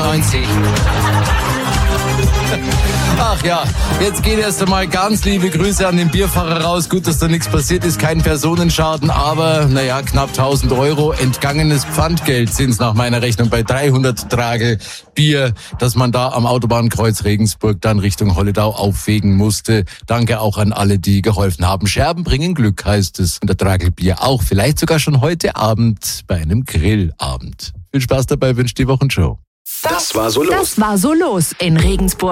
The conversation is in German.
95. Ach ja, jetzt geht erst einmal ganz liebe Grüße an den Bierfahrer raus. Gut, dass da nichts passiert ist, kein Personenschaden, aber naja, knapp 1000 Euro entgangenes Pfandgeld sind es nach meiner Rechnung bei 300 Tragel Bier, dass man da am Autobahnkreuz Regensburg dann Richtung Holledau aufwägen musste. Danke auch an alle, die geholfen haben. Scherben bringen Glück, heißt es. Und der Tragel Bier auch, vielleicht sogar schon heute Abend bei einem Grillabend. Viel Spaß dabei, wünscht die Wochenshow. Das war so los. Das war so los in Regensburg.